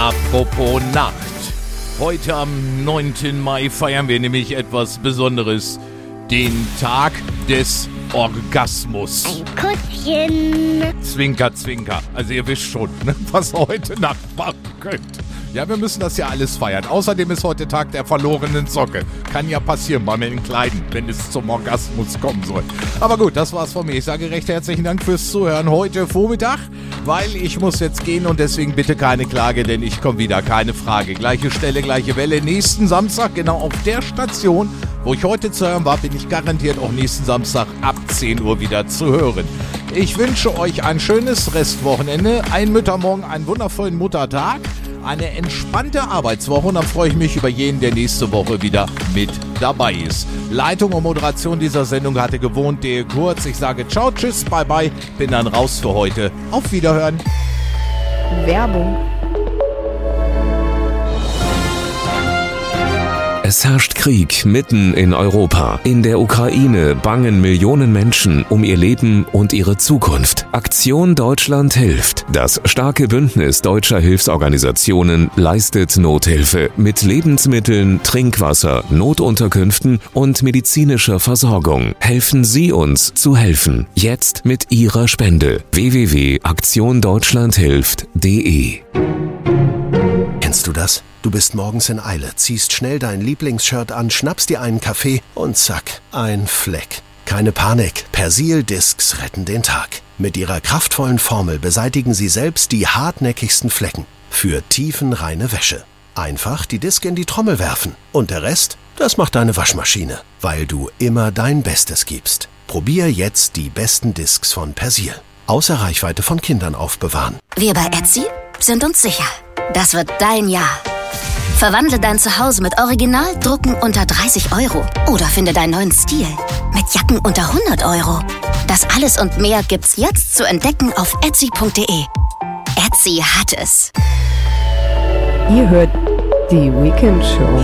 Apropos Nacht. Heute am 9. Mai feiern wir nämlich etwas Besonderes. Den Tag des Orgasmus. Ein Kuttchen. Zwinker, zwinker. Also ihr wisst schon, ne, was ihr heute Nacht machen könnt. Ja, wir müssen das ja alles feiern. Außerdem ist heute Tag der verlorenen Socke. Kann ja passieren bei den Kleinen, wenn es zum Orgasmus kommen soll. Aber gut, das war's von mir. Ich sage recht herzlichen Dank fürs Zuhören heute Vormittag, weil ich muss jetzt gehen und deswegen bitte keine Klage, denn ich komme wieder, keine Frage. Gleiche Stelle, gleiche Welle. Nächsten Samstag, genau auf der Station, wo ich heute zu hören war, bin ich garantiert auch nächsten Samstag ab 10 Uhr wieder zu hören. Ich wünsche euch ein schönes Restwochenende, einen Müttermorgen, einen wundervollen Muttertag, eine entspannte Arbeitswoche und dann freue ich mich über jeden, der nächste Woche wieder mit dabei ist. Leitung und Moderation dieser Sendung hatte gewohnt der Kurz. Ich sage ciao, tschüss, bye bye, bin dann raus für heute. Auf Wiederhören. Werbung. Es herrscht Krieg mitten in Europa. In der Ukraine bangen Millionen Menschen um ihr Leben und ihre Zukunft. Aktion Deutschland hilft. Das starke Bündnis deutscher Hilfsorganisationen leistet Nothilfe mit Lebensmitteln, Trinkwasser, Notunterkünften und medizinischer Versorgung. Helfen Sie uns zu helfen. Jetzt mit Ihrer Spende. www.aktiondeutschlandhilft.de. Kennst du das? Du bist morgens in Eile, ziehst schnell dein Lieblingsshirt an, schnappst dir einen Kaffee und zack, ein Fleck. Keine Panik, Persil-Discs retten den Tag. Mit ihrer kraftvollen Formel beseitigen sie selbst die hartnäckigsten Flecken. Für tiefenreine Wäsche. Einfach die Disc in die Trommel werfen. Und der Rest, das macht deine Waschmaschine. Weil du immer dein Bestes gibst. Probier jetzt die besten Discs von Persil. Außer Reichweite von Kindern aufbewahren. Wir bei Etsy sind uns sicher. Das wird dein Jahr. Verwandle dein Zuhause mit Originaldrucken unter 30 Euro oder finde deinen neuen Stil mit Jacken unter 100 Euro. Das alles und mehr gibt's jetzt zu entdecken auf etsy.de. Etsy hat es. Ihr hört die Weekend Show.